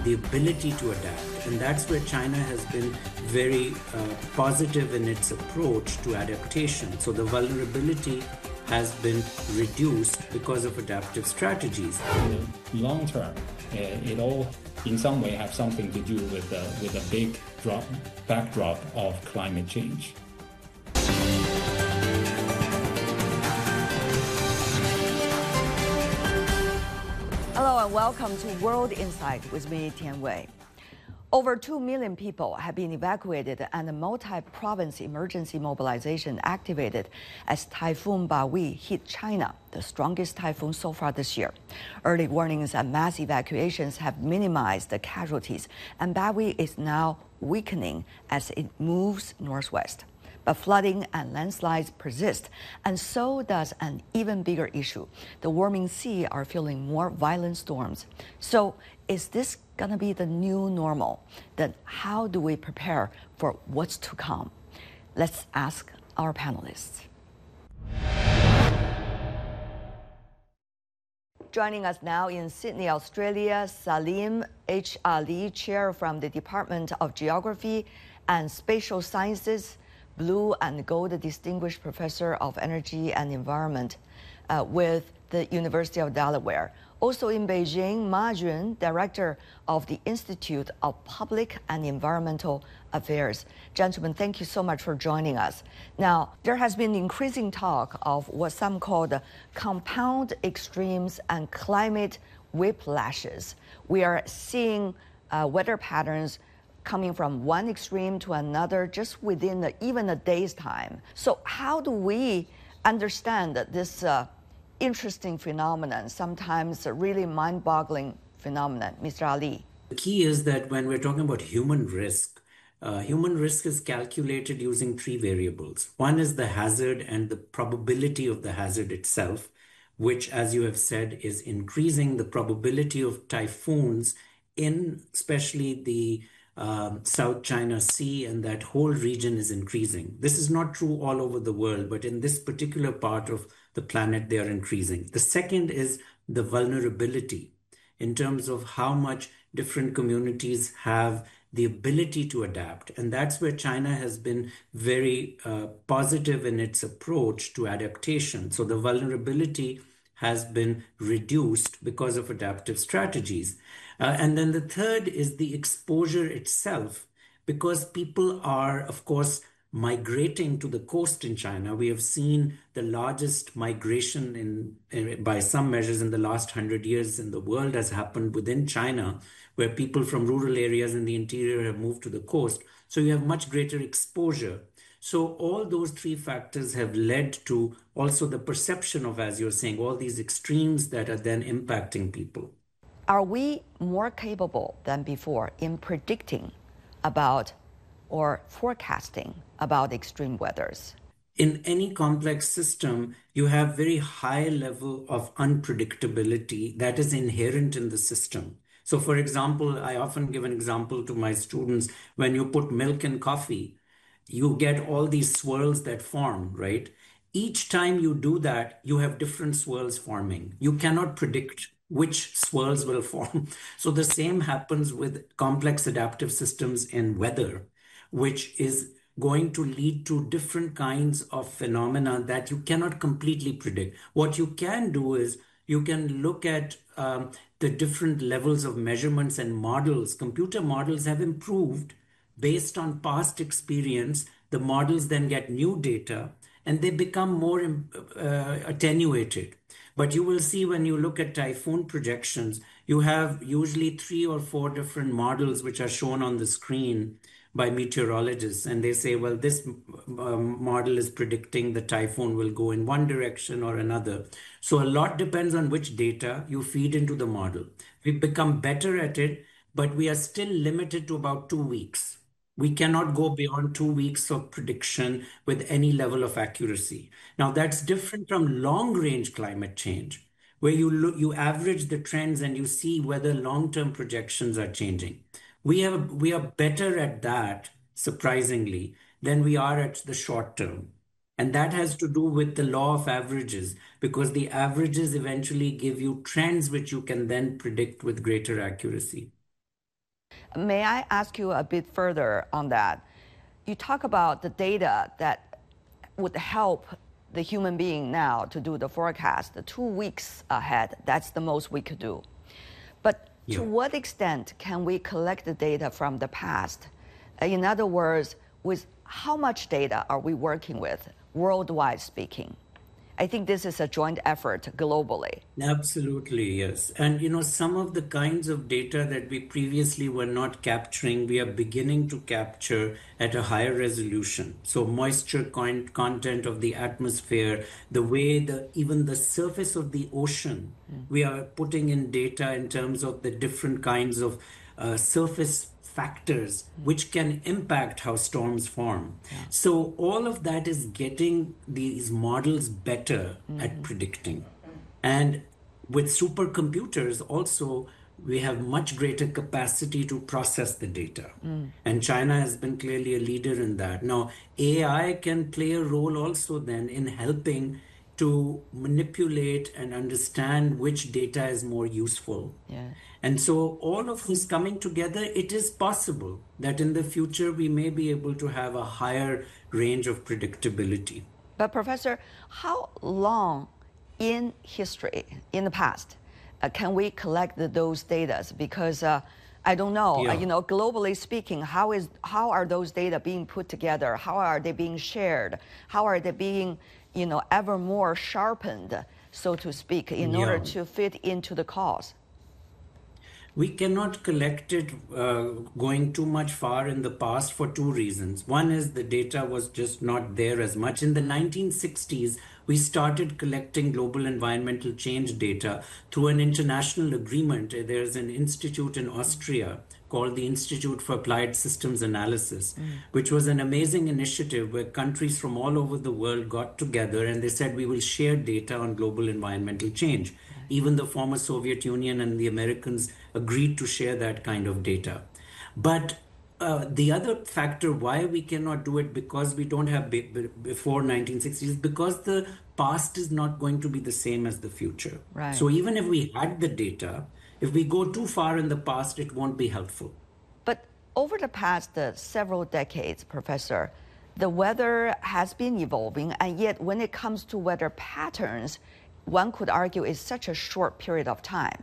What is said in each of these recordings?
the ability to adapt. And that's where China has been very positive in its approach to adaptation. So the vulnerability has been reduced because of adaptive strategies. In the long term, it all in some way have something to do with a big backdrop of climate change. Hello and welcome to World Insight with me, Tian Wei. Over 2 million people have been evacuated and a multi-province emergency mobilization activated as Typhoon Baoyi hit China, the strongest typhoon so far this year. Early warnings and mass evacuations have minimized the casualties, and Baoyi is now weakening as it moves northwest. But flooding and landslides persist, and so does an even bigger issue. The warming sea are fueling more violent storms. So is this going to be the new normal? Then how do we prepare for what's to come? Let's ask our panelists. Joining us now in Sydney, Australia, Salim H. Ali, Chair from the Department of Geography and Spatial Sciences, Blue and Gold Distinguished Professor of Energy and Environment with the University of Delaware. Also in Beijing, Ma Jun, Director of the Institute of Public and Environmental Affairs. Gentlemen, thank you so much for joining us. Now, there has been increasing talk of what some call the compound extremes and climate whiplashes. We are seeing weather patterns coming from one extreme to another just within even a day's time. So how do we understand this interesting phenomenon, sometimes a really mind-boggling phenomenon? Mr. Ali. The key is that when we're talking about human risk is calculated using three variables. One is the hazard and the probability of the hazard itself, which, as you have said, is increasing. The probability of typhoons in especially the South China Sea and that whole region is increasing. This is not true all over the world, but in this particular part of the planet, they are increasing. The second is the vulnerability in terms of how much different communities have the ability to adapt. And that's where China has been very positive in its approach to adaptation. So the vulnerability has been reduced because of adaptive strategies. And then the third is the exposure itself, because people are, of course, migrating to the coast in China. We have seen the largest migration by some measures in the last 100 years in the world has happened within China, where people from rural areas in the interior have moved to the coast. So you have much greater exposure. So all those three factors have led to also the perception of, as you're saying, all these extremes that are then impacting people. Are we more capable than before in predicting about or forecasting about extreme weathers? In any complex system, you have very high level of unpredictability that is inherent in the system. So for example, I often give an example to my students. When you put milk in coffee, you get all these swirls that form, right? Each time you do that, you have different swirls forming. You cannot predict which swirls will form. So the same happens with complex adaptive systems in weather, which is going to lead to different kinds of phenomena that you cannot completely predict. What you can do is you can look at the different levels of measurements and models. Computer models have improved based on past experience. The models then get new data and they become more attenuated. But you will see when you look at typhoon projections, you have usually 3 or 4 different models which are shown on the screen by meteorologists. And they say, well, this model is predicting the typhoon will go in one direction or another. So a lot depends on which data you feed into the model. We've become better at it, but we are still limited to about 2 weeks. We cannot go beyond 2 weeks of prediction with any level of accuracy. Now, that's different from long-range climate change, where you average the trends and you see whether long-term projections are changing. We are better at that, surprisingly, than we are at the short term. And that has to do with the law of averages, because the averages eventually give you trends which you can then predict with greater accuracy. May I ask you a bit further on that? You talk about the data that would help the human being now to do the forecast, the 2 weeks ahead. That's the most we could do. But to what extent can we collect the data from the past? In other words, with how much data are we working with, worldwide speaking? I think this is a joint effort globally. Absolutely, yes. And some of the kinds of data that we previously were not capturing, we are beginning to capture at a higher resolution. So moisture content of the atmosphere, the way even the surface of the ocean, we are putting in data in terms of the different kinds of surface factors which can impact how storms form. So all of that is getting these models better at predicting. And with supercomputers also, we have much greater capacity to process the data. And China has been clearly a leader in that. Now, AI can play a role also then in helping to manipulate and understand which data is more useful. And so all of this coming together, it is possible that in the future we may be able to have a higher range of predictability. But Professor, how long in history, in the past, can we collect those data? Because I don't know, globally speaking, how are those data being put together? How are they being shared? How are they being, ever more sharpened, so to speak, in order to fit into the cause? We cannot collect it going too much far in the past for two reasons. One is the data was just not there as much. In the 1960s, we started collecting global environmental change data through an international agreement. There's an institute in Austria called the Institute for Applied Systems Analysis, which was an amazing initiative where countries from all over the world got together and they said, we will share data on global environmental change. Even the former Soviet Union and the Americans agreed to share that kind of data. But the other factor why we cannot do it because we don't have before 1960s, because the past is not going to be the same as the future. Right. So even if we had the data, if we go too far in the past, it won't be helpful. But over the past several decades, Professor, the weather has been evolving, and yet when it comes to weather patterns, one could argue it's such a short period of time.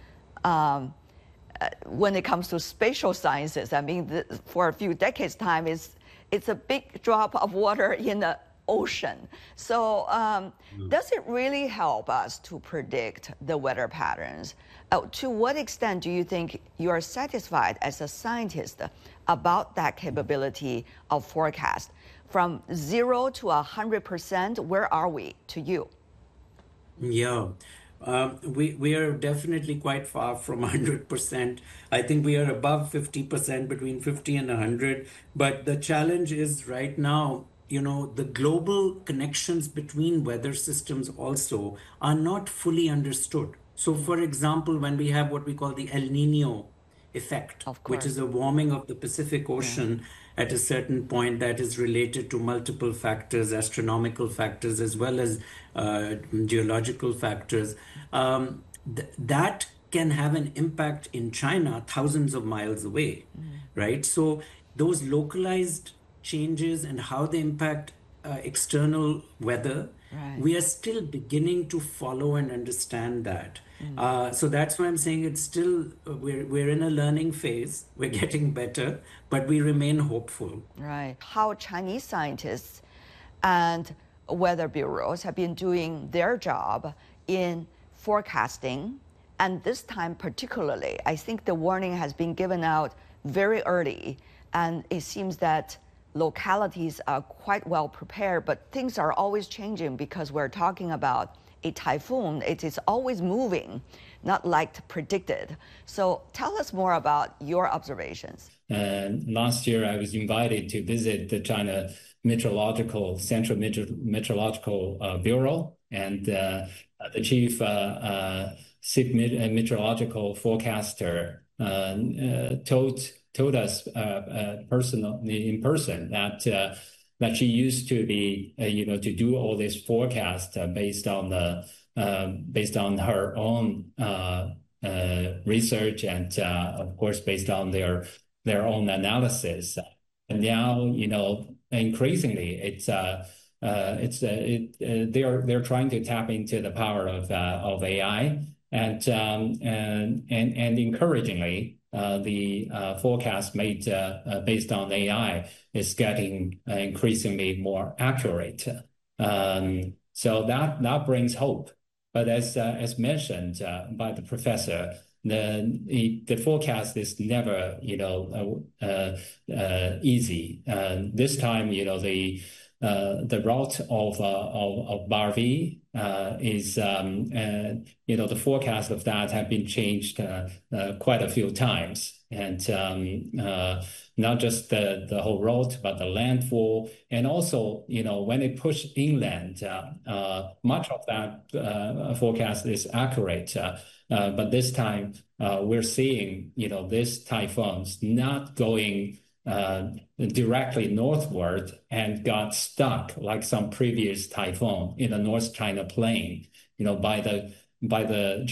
When it comes to spatial sciences, I mean, for a few decades' time, it's a big drop of water in the ocean. So does it really help us to predict the weather patterns? To what extent do you think you are satisfied as a scientist about that capability of forecast? From 0 to 100%, where are we to you? Yeah, we are definitely quite far from 100%. I think we are above 50%, between 50 and 100. But the challenge is right now, the global connections between weather systems also are not fully understood. So, for example, when we have what we call the El Nino effect, which is a warming of the Pacific Ocean at a certain point that is related to multiple factors, astronomical factors, as well as geological factors, that can have an impact in China thousands of miles away, right? So those localized changes and how they impact external weather, we are still beginning to follow and understand that. So that's why I'm saying it's still, we're in a learning phase. We're getting better, but we remain hopeful. Right. How Chinese scientists and weather bureaus have been doing their job in forecasting. And this time particularly, I think the warning has been given out very early. And it seems that localities are quite well prepared, but things are always changing because we're talking about a typhoon. It is always moving, not like predicted. So tell us more about your observations. Last year, I was invited to visit the China Central Meteorological Bureau, and the chief meteorological forecaster told us personally in person that she used to be to do all this forecast based on her own research and, of course, based on their own analysis. And now, increasingly, they're trying to tap into the power of AI, and encouragingly, the forecast made based on AI is getting increasingly more accurate. So that brings hope. But as mentioned by the professor, the forecast is never easy. This time, the route of Barvi is the forecast of that have been changed quite a few times, and not just the whole route, but the landfall, and also when it pushed inland, much of that forecast is accurate. But this time we're seeing these typhoons not going directly northward and got stuck like some previous typhoon in the North China Plain, by the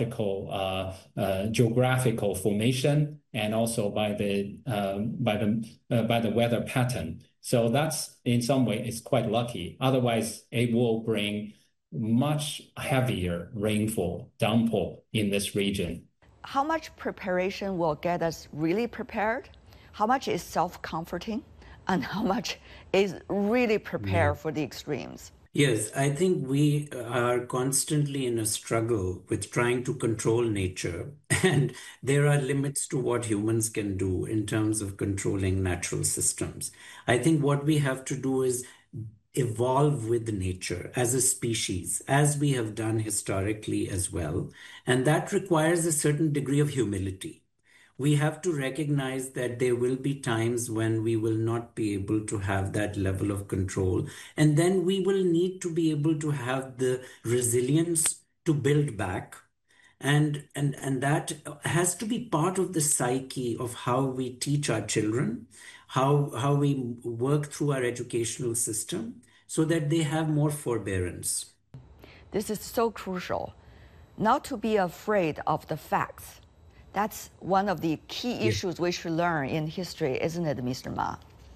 geographical formation, and also by the weather pattern. So that's, in some way, it's quite lucky. Otherwise, it will bring much heavier rainfall, downpour in this region. How much preparation will get us really prepared? How much is self-comforting, and how much is really prepared for the extremes? Yes, I think we are constantly in a struggle with trying to control nature, and there are limits to what humans can do in terms of controlling natural systems. I think what we have to do is evolve with nature as a species, as we have done historically as well, and that requires a certain degree of humility. We have to recognize that there will be times when we will not be able to have that level of control. And then we will need to be able to have the resilience to build back. And that has to be part of the psyche of how we teach our children, how we work through our educational system so that they have more forbearance. This is so crucial. Not to be afraid of the facts. That's one of the key issues we should learn in history, isn't it, Mr. Ma?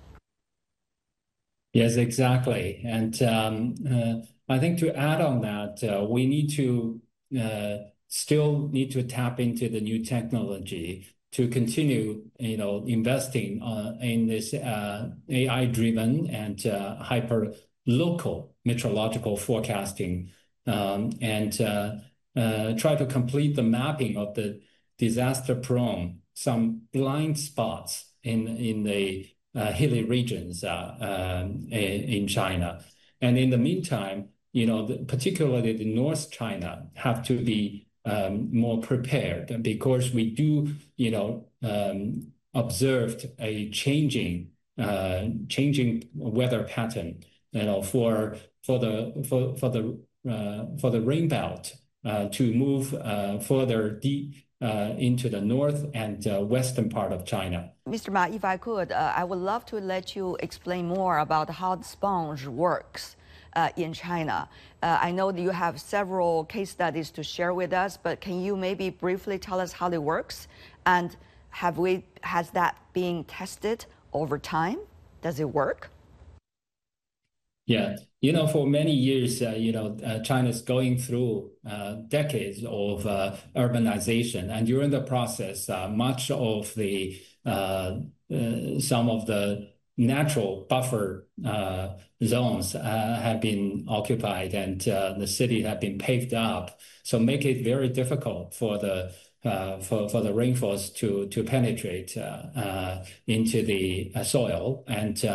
Yes, exactly. And I think to add on that, we need to still need to tap into the new technology to continue, investing in this AI-driven and hyper-local meteorological forecasting, and try to complete the mapping of the disaster-prone, some blind spots in the hilly regions in China. And in the meantime, particularly the North China have to be more prepared, because we do, observed a changing weather pattern, for the rain belt to move further deep into the north and western part of China. Mr. Ma, if I could, I would love to let you explain more about how the sponge works in China. I know that you have several case studies to share with us, but can you maybe briefly tell us how it works? And has that been tested over time? Does it work? Yeah, for many years, China's going through decades of urbanization, and during the process, much of the some of the natural buffer zones have been occupied, and the city have been paved up, so make it very difficult for the rainfalls to penetrate into the soil, and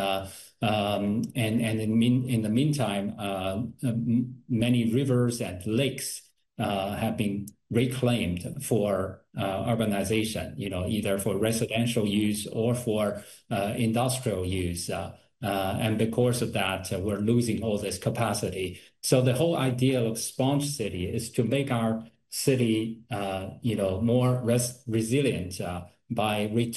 in the meantime, many rivers and lakes have been reclaimed for urbanization, either for residential use or for industrial use. And because of that, we're losing all this capacity. So the whole idea of sponge city is to make our city, more resilient by